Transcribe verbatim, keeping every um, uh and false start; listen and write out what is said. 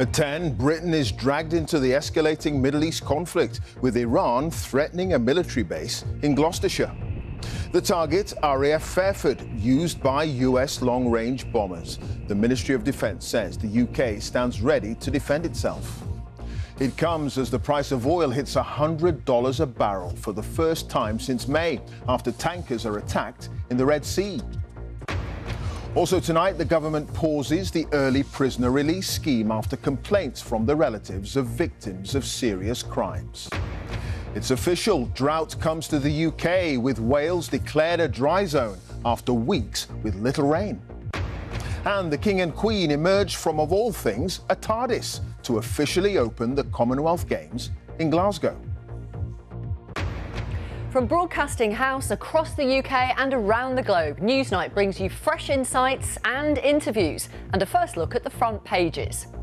At ten, Britain is dragged into the escalating Middle East conflict, with Iran threatening a military base in Gloucestershire. The target, R A F Fairford, used by U S long-range bombers. The Ministry of Defence says the U K stands ready to defend itself. It comes as the price of oil hits one hundred dollars a barrel for the first time since May, after tankers are attacked in the Red Sea. Also tonight, the government pauses the early prisoner release scheme after complaints from the relatives of victims of serious crimes. It's official, drought comes to the U K, with Wales declared a dry zone after weeks with little rain. And the King and Queen emerged from, of all things, a TARDIS to officially open the Commonwealth Games in Glasgow. From Broadcasting House across the U K and around the globe, Newsnight brings you fresh insights and interviews, and a first look at the front pages.